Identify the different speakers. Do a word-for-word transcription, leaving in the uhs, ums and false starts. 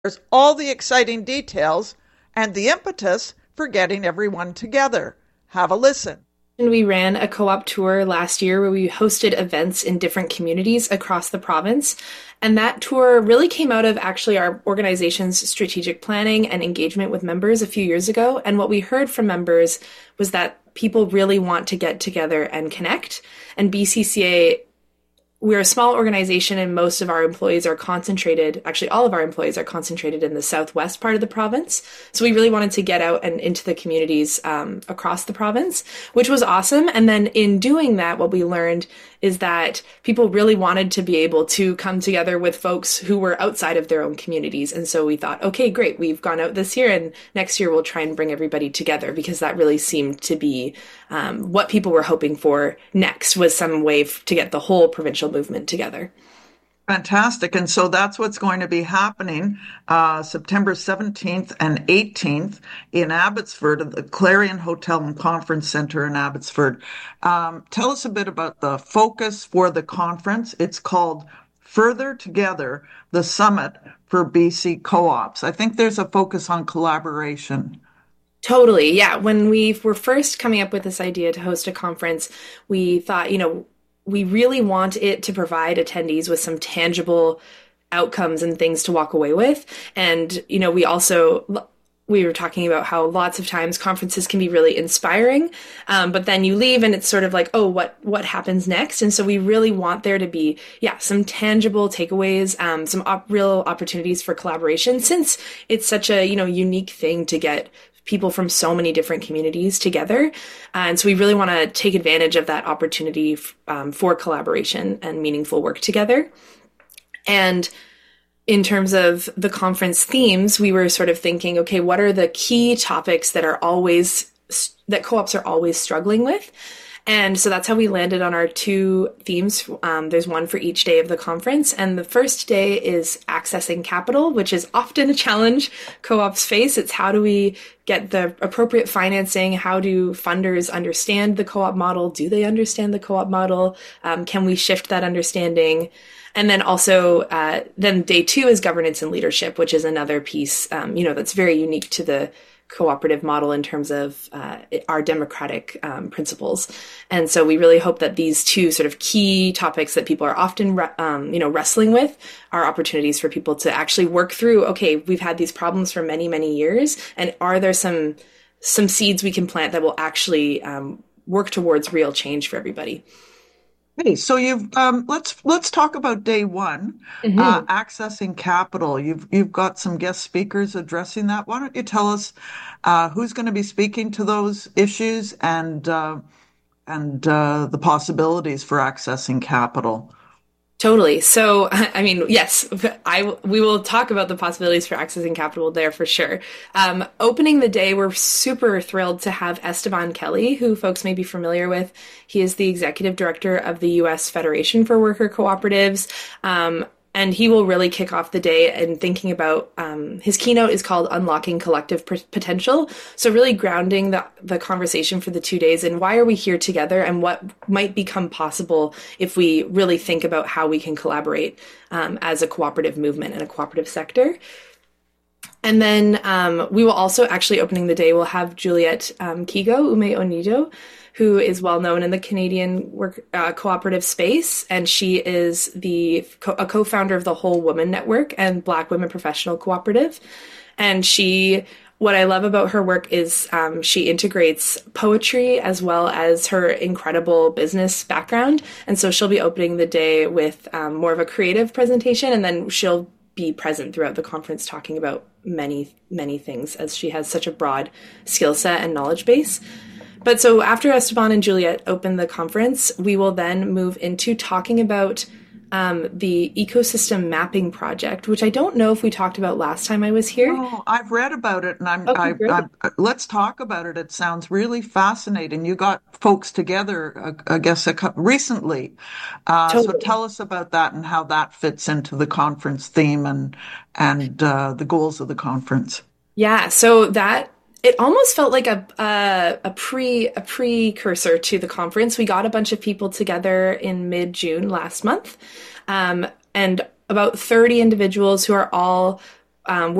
Speaker 1: There's all the exciting details and the impetus for getting everyone together. Have a listen.
Speaker 2: And we ran a co-op tour last year where we hosted events in different communities across the province. And that tour really came out of actually our organization's strategic planning and engagement with members a few years ago. And what we heard from members was that people really want to get together and connect. And B C C A, we're a small organization and most of our employees are concentrated, actually all of our employees are concentrated in the southwest part of the province. So we really wanted to get out and into the communities um, across the province, which was awesome. And then in doing that, what we learned is that people really wanted to be able to come together with folks who were outside of their own communities. And so we thought, okay, great, we've gone out this year and next year we'll try and bring everybody together, because that really seemed to be um, what people were hoping for next, was some way f- to get the whole provincial movement together.
Speaker 1: Fantastic. And so that's what's going to be happening uh, September seventeenth and eighteenth in Abbotsford at the Clarion Hotel and Conference Center in Abbotsford. Um, tell us a bit about the focus for the conference. It's called Further Together, the Summit for B C Co-ops. I think there's a focus on collaboration.
Speaker 2: Totally. Yeah. When we were first coming up with this idea to host a conference, we thought, you know, we really want it to provide attendees with some tangible outcomes and things to walk away with. And, you know, we also, we were talking about how lots of times conferences can be really inspiring, um, but then you leave and it's sort of like, oh, what, what happens next? And so we really want there to be, yeah, some tangible takeaways, um, some op- real opportunities for collaboration, since it's such a, you know, unique thing to get people from so many different communities together. Uh, and so we really want to take advantage of that opportunity f- um, for collaboration and meaningful work together. And in terms of the conference themes, we were sort of thinking, okay, what are the key topics that are always, that co-ops are always struggling with? And so that's how we landed on our two themes. Um, there's one for each day of the conference. And the first day is accessing capital, which is often a challenge co-ops face. It's how do we get the appropriate financing? How do funders understand the co-op model? Do they understand the co-op model? Um, can we shift that understanding? And then also, uh, then day two is governance and leadership, which is another piece, um, you know, that's very unique to the cooperative model in terms of uh, our democratic um, principles. And so we really hope that these two sort of key topics that people are often, re- um, you know, wrestling with are opportunities for people to actually work through, okay, we've had these problems for many, many years, and are there some some seeds we can plant that will actually um, work towards real change for everybody?
Speaker 1: Okay, so you've um, let's let's talk about day one,
Speaker 2: Mm-hmm.
Speaker 1: uh, accessing capital. You've you've got some guest speakers addressing that. Why don't you tell us uh, who's going to be speaking to those issues and uh, and uh, the possibilities for accessing capital?
Speaker 2: Totally. So, I mean, yes, I, we will talk about the possibilities for accessing capital there for sure. Um, opening the day, we're super thrilled to have Esteban Kelly, who folks may be familiar with. He is the executive director of the U S Federation for Worker Cooperatives. Um, And he will really kick off the day and thinking about, um, his keynote is called Unlocking Collective P- Potential. So really grounding the, the conversation for the two days and why are we here together and what might become possible if we really think about how we can collaborate um, as a cooperative movement and a cooperative sector. And then um, we will also, actually opening the day, we'll have Juliette um, Kigo Ume Onido, who is well known in the Canadian work uh, cooperative space, and she is the co- a co-founder of the Whole Woman Network and Black Women Professional Cooperative. And she, what I love about her work is um, she integrates poetry as well as her incredible business background. And so she'll be opening the day with um, more of a creative presentation, and then she'll be present throughout the conference talking about many, many things, as she has such a broad skill set and knowledge base. But so after Esteban and Juliette open the conference, we will then move into talking about um, the ecosystem mapping project, which I don't know if we talked about last time I was here.
Speaker 1: Oh, I've read about it, and I'm,
Speaker 2: Okay,
Speaker 1: I,
Speaker 2: great.
Speaker 1: I, let's talk about it. It sounds really fascinating. You got folks together, uh, I guess, a, cou- recently. Uh, so
Speaker 2: Totally.
Speaker 1: tell us about that and how that fits into the conference theme and and uh, the goals of the conference.
Speaker 2: Yeah, so that it almost felt like a a, a pre a precursor to the conference. We got a bunch of people together in mid June last month, um, and about thirty individuals who are all um,